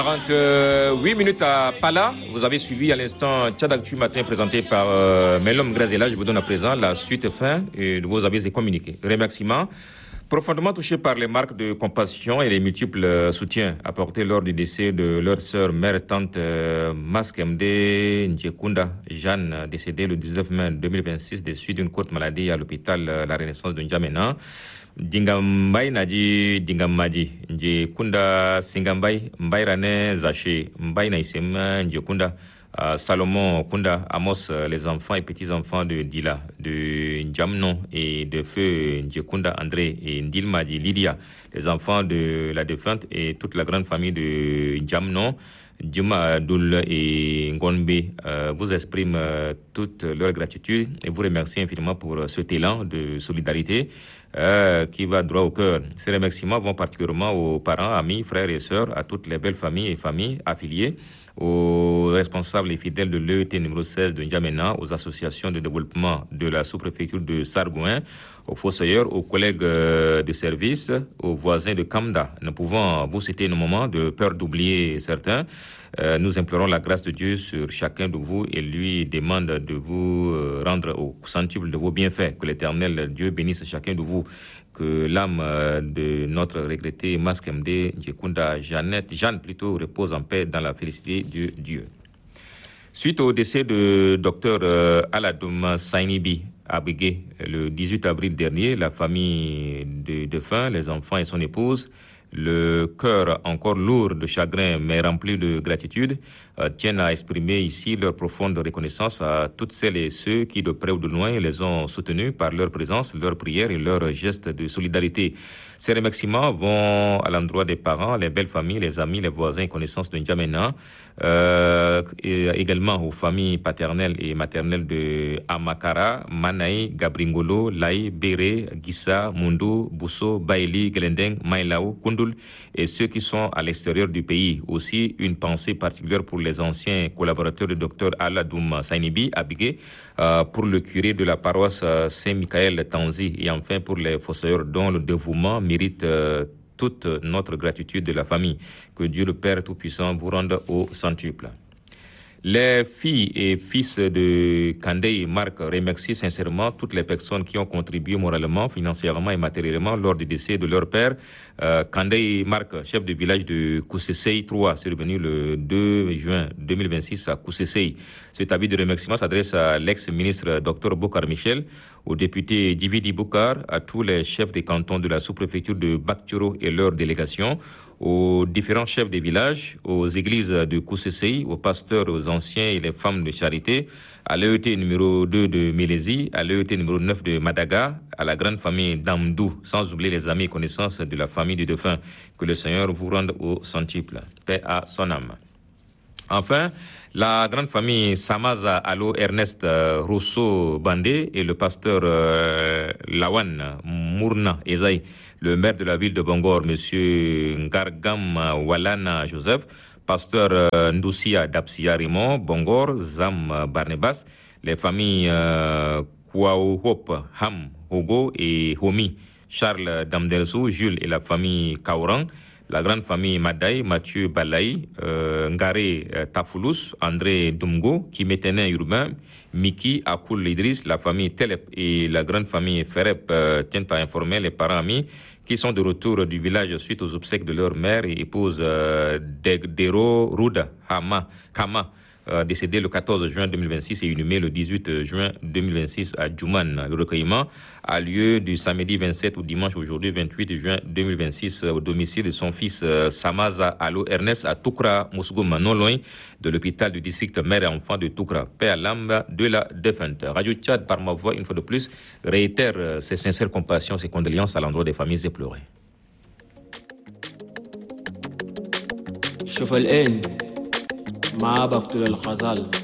48 minutes à Pala. Vous avez suivi à l'instant Tchad Actu matin présenté par Melom Grazela. Je vous donne à présent la suite fin de vos avis et communiqués. Remerciements. Profondément touchés par les marques de compassion et les multiples soutiens apportés lors du décès de leur sœur, mère, tante Maskemde Ndjekunda Jeanne, décédée le 19 mai 2026 des suites d'une courte maladie à l'hôpital La Renaissance de N'Djamena. Dingambay Nadi Dingamaji Ndjekunda Singambay Mbayrane Zaché Mbay Naïsem Ndjekunda Salomon Kunda, Amos, les enfants et petits-enfants de Dila, de Ndjamnon et de Feu Ndjekunda André et Ndilmaji Lydia, les enfants de la défunte et toute la grande famille de Ndjamnon, Djuma Doul et Ngonbe vous expriment toute leur gratitude et vous remercie infiniment pour cet élan de solidarité qui va droit au cœur. Ces remerciements vont particulièrement aux parents, amis, frères et sœurs, à toutes les belles familles et familles affiliées, aux responsables et fidèles de l'EET numéro 16 de N'Djamena, aux associations de développement de la sous-préfecture de Sargouin, aux fossoyeurs, aux collègues de service, aux voisins de Kamda. Ne pouvant vous citer nos moments de peur d'oublier certains, nous implorons la grâce de Dieu sur chacun de vous et lui demande de vous rendre au centuple de vos bienfaits. Que l'Éternel Dieu bénisse chacun de vous. Que l'âme de notre regrettée Maskemde Ndjekunda Jeanne repose en paix dans la félicité de Dieu. Suite au décès de Dr Aladoum Sainibi Abigué le 18 avril dernier, la famille de défunt, les enfants et son épouse, le cœur encore lourd de chagrin mais rempli de gratitude, tiennent à exprimer ici leur profonde reconnaissance à toutes celles et ceux qui de près ou de loin les ont soutenus par leur présence, leurs prières et leurs gestes de solidarité. Ces remerciements vont à l'endroit des parents, les belles familles, les amis, les voisins et connaissances de N'Djamena, et également aux familles paternelles et maternelles de Amakara, Manaï, Gabringolo, Laï, Béré, Gissa, Mundu, Bousso, Baili, Gelendeng, Maïlaou, Kundul et ceux qui sont à l'extérieur du pays. Aussi, une pensée particulière pour les anciens collaborateurs du docteur Aladoum Sainibi Abigué, pour le curé de la paroisse Saint-Michael Tanzi et enfin pour les fossoyeurs dont le dévouement mérite toute notre gratitude de la famille. Que Dieu le Père Tout-Puissant vous rende au centuple. Les filles et fils de Kandei Marc remercient sincèrement toutes les personnes qui ont contribué moralement, financièrement et matériellement lors du décès de leur père. Kandei Marc, chef du village de Koussessei 3, survenu le 2 juin 2026 à Koussessei. Cet avis de remerciement s'adresse à l'ex-ministre Dr Bokar Michel, au député Dividi Boukar, à tous les chefs des cantons de la sous-préfecture de Bakturo et leurs délégations, aux différents chefs des villages, aux églises de Koussessei, aux pasteurs, aux anciens et les femmes de charité, à l'EET numéro 2 de Mélésie, à l'EET numéro 9 de Madaga, à la grande famille d'Amdou, sans oublier les amis et connaissances de la famille du défunt. Que le Seigneur vous rende au centuple. Paix à son âme. Enfin, la grande famille Samaza Allo Ernest Rousseau Bandé et le pasteur Lawan Mourna Ezaï, le maire de la ville de Bangor, monsieur Ngargam Walana Joseph, pasteur Ndoussia Dapsia Raymond, Bangor, Zam Barnabas, les familles Kouaouhop, Ham, Hogo et Homi, Charles Damdelsou, Jules et la famille Kaurang, la grande famille Madaï, Mathieu Balaï, Ngare Tafoulous, André Dumgo, Kimetene Urbain, Miki Akoul Idriss, la famille Telep et la grande famille Ferep tiennent à informer les parents amis qui sont de retour du village suite aux obsèques de leur mère et épouse Degdero Rouda Kama, décédé le 14 juin 2026 et inhumé le 18 juin 2026 à Djouman. Le recueillement a lieu du samedi 27 au dimanche aujourd'hui 28 juin 2026 au domicile de son fils Samaza Allo Ernest à Toukra, Mousgouma, non loin de l'hôpital du district mère et enfant de Toukra. Paix à l'âme de la défunte. Radio Tchad, par ma voix, une fois de plus, réitère ses sincères compassions, ses condoléances à l'endroit des familles éplorées. شوف الآن مع بقتل الخزال